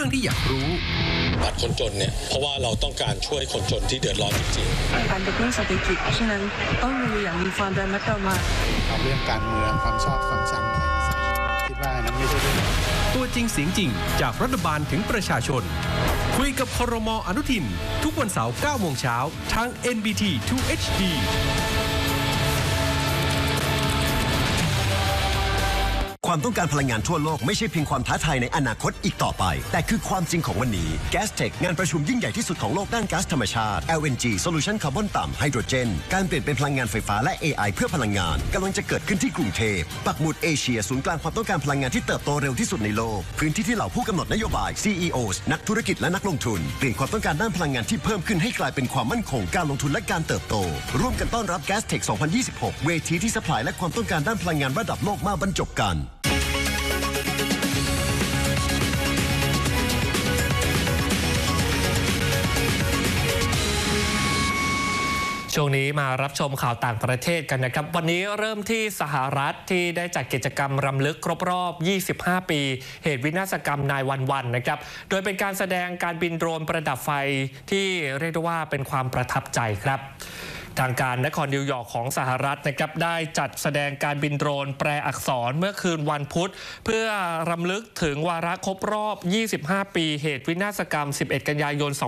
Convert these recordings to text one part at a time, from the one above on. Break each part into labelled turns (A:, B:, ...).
A: รื่องที่อยากรู้
B: บัตรคนจนเนี่ยเพราะว่าเราต้องการช่วยคนจนที่เดือดร้อนจริง
C: ๆการกระตุ้นเศรษฐกิจเพราะฉะนั้นต้องดูอย่างมีความระมัดระวัง
D: เอาเรื่องการเมืองความชอบความชังอะไรมาใส่คิดว่านั้นไม่ใช่เรื่อง
A: ตัวจริงเสียงจริงจากรัฐบาลถึงประชาชนคุยกับครม.อนุทินทุกวันเสาร์ 9 โมงเช้าทาง NBT 2 HD
E: ความต้องการพลังงานทั่วโลกไม่ใช่เพียงความท้าทายในอนาคตอีกต่อไปแต่คือความจริงของวันนี้ Gastech งานประชุมยิ่งใหญ่ที่สุดของโลกด้านก๊าซธรรมชาติ LNG Solution คาร์บอนต่ำไฮโดรเจนการเปลี่ยนเป็นพลังงานไฟฟ้าและ AI เพื่อพลังงานกำลังจะเกิดขึ้นที่กรุงเทพปักหมุดเอเชียศูนย์กลางความต้องการพลังงานที่เติบโตเร็วที่สุดในโลกพื้นที่ที่เหล่าผู้กำหนดนโยบาย CEOs นักธุรกิจและนักลงทุนเปลี่ยนความต้องการด้านพลังงานที่เพิ่มขึ้นให้กลายเป็นความมั่นคงการลงทุนและการเติบโตร่วมกันต้อนรับ Gastech 2026 เวทีที่ซัพพลายและความต้องการด้านพลังงานระดับโลกมาบรรจบกัน
F: ช่วงนี้มารับชมข่าวต่างประเทศกันนะครับวันนี้เริ่มที่สหรัฐที่ได้จัดกิจกรรมรำลึกครบรอบ 25 ปีเหตุวินาศกรรมนายวันนะครับโดยเป็นการแสดงการบินโดรนประดับไฟที่เรียกได้ว่าเป็นความประทับใจครับทางการนครนิวยอร์กของสหรัฐนะครับได้จัดแสดงการบินโดรนแปลอักษรเมื่อคืนวันพุธเพื่อรำลึกถึงวาระครบรอบ 25 ปีเหตุวินาศกรรม 11 กันยายน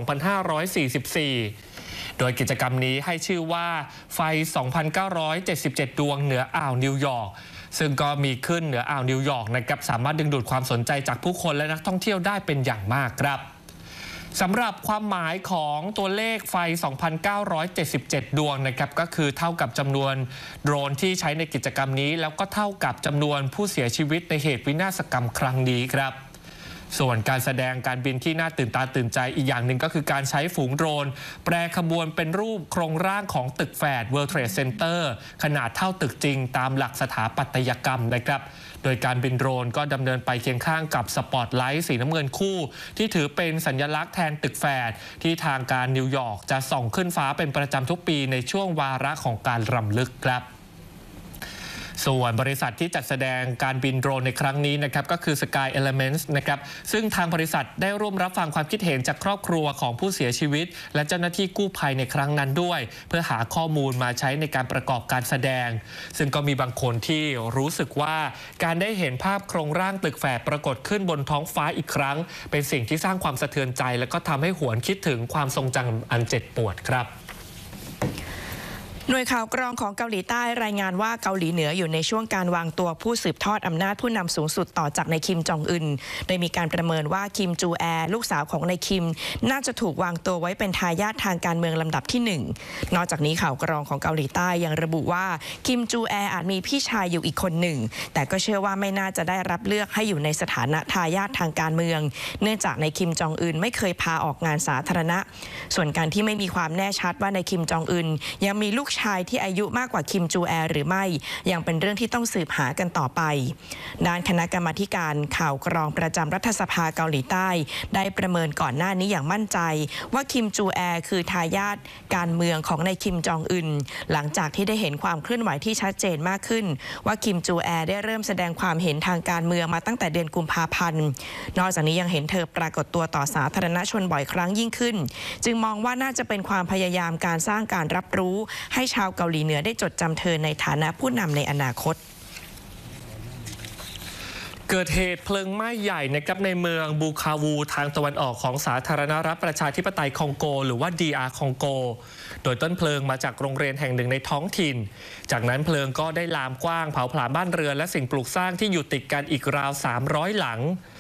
F: 2544โดยกิจกรรมนี้ให้ชื่อว่าไฟ 2,977 ดวงเหนืออ่าวนิวยอร์กซึ่งก็มีขึ้นเหนืออ่าวนิวยอร์กนะครับสามารถดึงดูดความสนใจจากผู้คนและนักท่องเที่ยวได้เป็นอย่างมากครับสำหรับความหมายของตัวเลขไฟ 2,977 ดวงนะครับก็คือเท่ากับจำนวนโดรนที่ใช้ในกิจกรรมนี้แล้วก็เท่ากับจำนวนผู้เสียชีวิตในเหตุวินาศกรรมครั้งนี้ครับส่วนการแสดงการบินที่น่าตื่นตาตื่นใจอีกอย่างหนึ่งก็คือการใช้ฝูงโดรนแปรขบวนเป็นรูปโครงร่างของตึกแฝด World Trade Center ขนาดเท่าตึกจริงตามหลักสถาปัตยกรรมนะครับโดยการบินโดรนก็ดำเนินไปเคียงข้างกับสปอตไลท์สีน้ำเงินคู่ที่ถือเป็นสัญลักษณ์แทนตึกแฝดที่ทางการนิวยอร์กจะส่องขึ้นฟ้าเป็นประจำทุกปีในช่วงวาระของการรำลึกครับส่วนบริษัทที่จัดแสดงการบินโดรนในครั้งนี้นะครับก็คือ Sky Elements นะครับซึ่งทางบริษัทได้ร่วมรับฟังความคิดเห็นจากครอบครัวของผู้เสียชีวิตและเจ้าหน้าที่กู้ภัยในครั้งนั้นด้วยเพื่อหาข้อมูลมาใช้ในการประกอบการแสดงซึ่งก็มีบางคนที่รู้สึกว่าการได้เห็นภาพโครงร่างตึกแฝดปรากฏขึ้นบนท้องฟ้าอีกครั้งเป็นสิ่งที่สร้างความสะเทือนใจและก็ทำให้หวนคิดถึงความทรงจำอันเจ็บปวดครับ
G: หน่วยข่าวกรองของเกาหลีใต้รายงานว่าเกาหลีเหนืออยู่ในช่วงการวางตัวผู้สืบทอดอำนาจผู้นำสูงสุดต่อจากนายคิมจองอึนโดยมีการประเมินว่าคิมจูแอลูกสาวของนายคิมน่าจะถูกวางตัวไว้เป็นทายาททางการเมืองลำดับที่1นอกจากนี้ข่าวกรองของเกาหลีใต้ยังระบุว่าคิมจูแออาจมีพี่ชายอยู่อีกคนหนึ่งแต่ก็เชื่อว่าไม่น่าจะได้รับเลือกให้อยู่ในสถานะทายาททางการเมืองเนื่องจากนายคิมจองอึนไม่เคยพาออกงานสาธารณะส่วนการที่ไม่มีความแน่ชัดว่านายคิมจองอึนยังมีลูกชายที่อายุมากกว่าคิมจูแอหรือไม่ยังเป็นเรื่องที่ต้องสืบหากันต่อไปด้านคณะกรรมาการข่าวกรองประจำรัฐสภาเกาหลีใต้ได้ประเมินก่อนหน้านี้อย่างมั่นใจว่าคิมจูแอคือทายาทการเมืองของนายคิมจองอึนหลังจากที่ได้เห็นความเคลื่อนไหวที่ชัดเจนมากขึ้นว่าคิมจูแอได้เริ่มแสดงความเห็นทางการเมืองมาตั้งแต่เดือนกุมภาพันธ์นอกจากนี้ยังเห็นเธอปรากฏตัวต่อสาธารณชนบ่อยครั้งยิ่งขึ้นจึงมองว่าน่าจะเป็นความพยายามการสร้างการรับรู้ให้ชาวเกาหลีเหนือได้จดจำเธอในฐานะผู้นำในอนาคต
F: เกิดเหตุเพลิงไหม้ใหญ่นะครับในเมืองบูคาวูทางตะวันออกของสาธารณรัฐประชาธิปไตยคองโกหรือว่า DR คองโกโดยต้นเพลิงมาจากโรงเรียนแห่งหนึ่งในท้องถิ่นจากนั้นเพลิงก็ได้ลามกว้างเผาผลาญบ้านเรือนและสิ่งปลูกสร้างที่อยู่ติดกันอีกราว300หลัง